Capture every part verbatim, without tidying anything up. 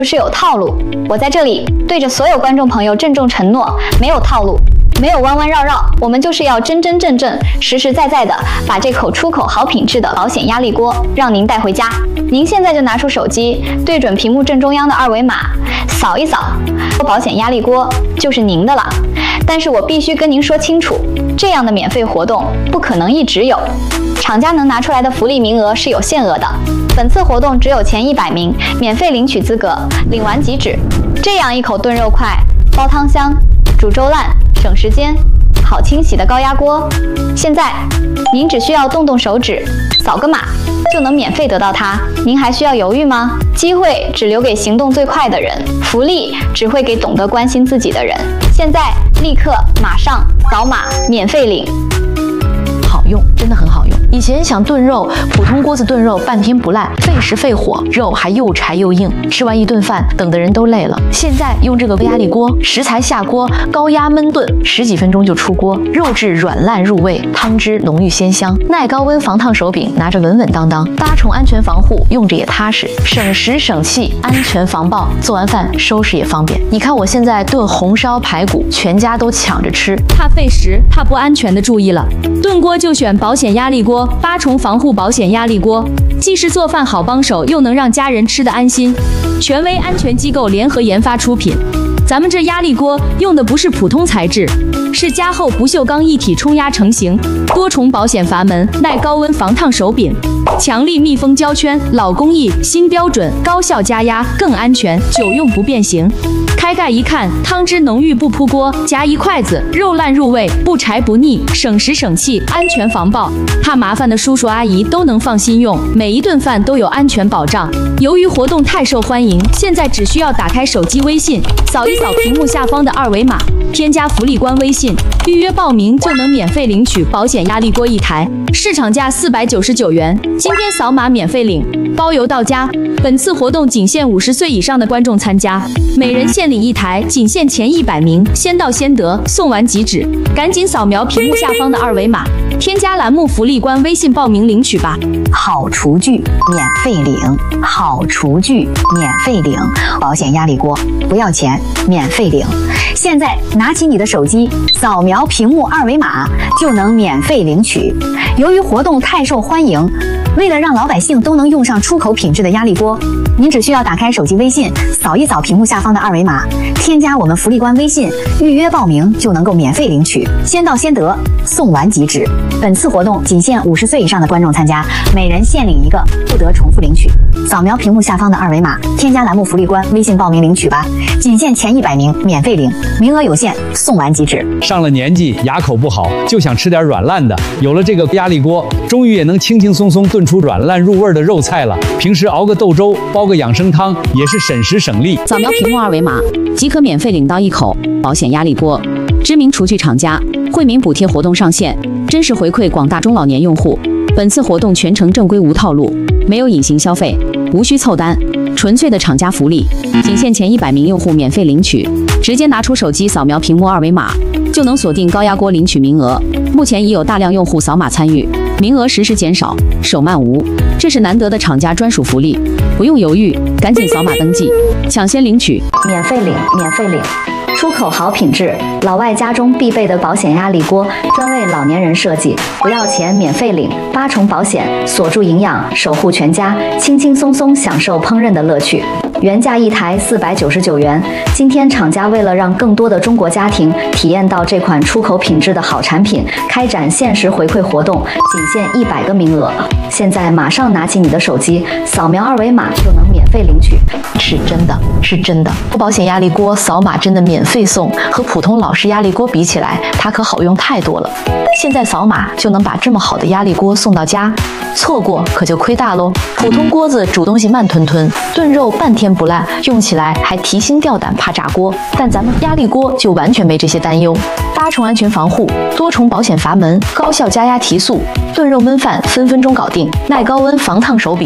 不是有套路。我在这里对着所有观众朋友郑重承诺，没有套路，没有弯弯绕绕，我们就是要真真正正、实实在在的把这口出口好品质的保险压力锅让您带回家。您现在就拿出手机，对准屏幕正中央的二维码，扫一扫，保险压力锅就是您的了。但是我必须跟您说清楚，这样的免费活动不可能一直有，厂家能拿出来的福利名额是有限额的。本次活动只有前一百名免费领取资格，领完即止。这样一口炖肉快、煲汤香、煮粥烂、省时间、好清洗的高压锅，现在您只需要动动手指，扫个码就能免费得到它。您还需要犹豫吗？机会只留给行动最快的人，福利只会给懂得关心自己的人。现在立刻马上扫码免费领。 好用，真的很好用。以前想炖肉，普通锅子炖肉半天不烂，费时费火，肉还又柴又硬，吃完一顿饭等的人都累了。现在用这个压力锅，食材下锅，高压焖炖，十几分钟就出锅，肉质软烂入味，汤汁浓郁鲜香。耐高温防烫手柄，拿着稳稳当当，八重安全防护，用着也踏实，省时省气，安全防爆。做完饭收拾也方便。你看我现在炖红烧排骨，全家都抢着吃。 怕费时、怕不安全的注意了，炖锅就选保险压力锅，八重防护保险压力锅，既是做饭好帮手，又能让家人吃得安心。权威安全机构联合研发出品。咱们这压力锅用的不是普通材质，是加厚不锈钢一体冲压成型，多重保险阀门，耐高温防烫手柄，强力密封胶圈，老工艺新标准，高效加压更安全，久用不变形。开盖一看，汤汁浓郁不扑锅，夹一筷子，肉烂入味，不柴不腻，省时省气，安全防爆。怕麻烦的叔叔阿姨都能放心用，每一顿饭都有安全保障。由于活动太受欢迎，现在只需要打开手机微信，扫一扫屏幕下方的二维码，添加福利官微信，预约报名就能免费领取保险压力锅一台，市场价四百九十九元，今天扫码免费领，包邮到家。本次活动仅限五十岁以上的观众参加，每人限领一台，仅限前一百名，先到先得，送完即止。赶紧扫描屏幕下方的二维码，添加栏目福利官微信报名领取吧。 好厨具免费领，好厨具免费领，保险压力锅不要钱，免费领。现在拿起你的手机，扫描屏幕二维码就能免费领取。由于活动太受欢迎，为了让老百姓都能用上出口品质的压力锅，您只需要打开手机微信，扫一扫屏幕下方的二维码，添加我们福利官微信，预约报名就能够免费领取，先到先得，送完即止。本次活动仅限五十岁以上的观众参加，每人限领一个，不得重复领取。扫描屏幕下方的二维码，添加栏目福利官微信报名领取吧，仅限前一百名，免费领，名额有限，送完即止。 上了年纪，牙口不好，就想吃点软烂的，有了这个压力锅，终于也能轻轻松松炖出软烂入味的肉菜了。平时熬个豆粥，煲个养生汤，也是省时省力。 扫描屏幕二维码即可免费领到一口保险压力锅。知名厨具厂家惠民补贴活动上线，真实回馈广大中老年用户。本次活动全程正规无套路，没有隐形消费，无需凑单，纯粹的厂家福利，仅限前一百名用户免费领取。直接拿出手机扫描屏幕二维码，就能锁定高压锅领取名额。目前已有大量用户扫码参与，名额实时减少，手慢无。这是难得的厂家专属福利，不用犹豫，赶紧扫码登记，抢先领取， 免费领，免费领。出口好品质，老外家中必备的保险压力锅，专为老年人设计，不要钱，免费领，八重保险，锁住营养，守护全家，轻轻松松享受烹饪的乐趣。原价一台四百九十九元，今天厂家为了让更多的中国家庭体验到这款出口品质的好产品，开展限时回馈活动，仅限一百个名额。现在马上拿起你的手机，扫描二维码就能免费领取。 是真的，是真的。保险压力锅扫码真的免费送，和普通老式压力锅比起来，它可好用太多了。现在扫码就能把这么好的压力锅送到家，错过可就亏大喽。普通锅子煮东西慢吞吞，炖肉半天不烂，用起来还提心吊胆，怕炸锅。但咱们压力锅就完全没这些担忧，八重安全防护，多重保险阀门，高效加压提速，炖肉焖饭分分钟搞定，耐高温防烫手柄，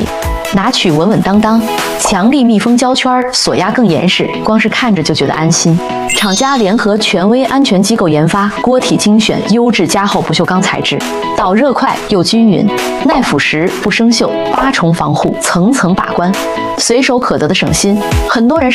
拿取稳稳当当。强力密封胶圈，锁压更严实，光是看着就觉得安心。厂家联合权威安全机构研发，锅体精选优质加厚不锈钢材质，导热快又均匀，耐腐蚀不生锈，八重防护，层层把关，随手可得的省心。很多人